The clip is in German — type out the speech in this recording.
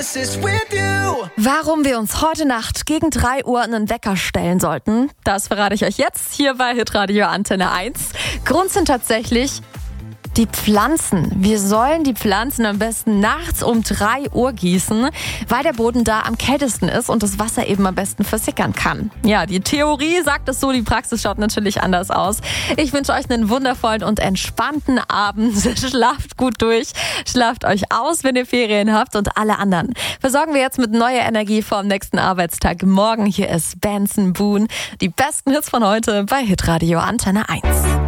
Warum wir uns heute Nacht gegen 3 Uhr einen Wecker stellen sollten, das verrate ich euch jetzt hier bei Hitradio Antenne 1. Grund sind tatsächlich die Pflanzen. Wir sollen die Pflanzen am besten nachts um 3 Uhr gießen, weil der Boden da am kältesten ist und das Wasser eben am besten versickern kann. Ja, die Theorie sagt es so, die Praxis schaut natürlich anders aus. Ich wünsche euch einen wundervollen und entspannten Abend. Schlaft gut durch, schlaft euch aus, wenn ihr Ferien habt, und alle anderen versorgen wir jetzt mit neuer Energie vor dem nächsten Arbeitstag. Morgen hier ist Benson Boone. Die besten Hits von heute bei Hitradio Antenne 1.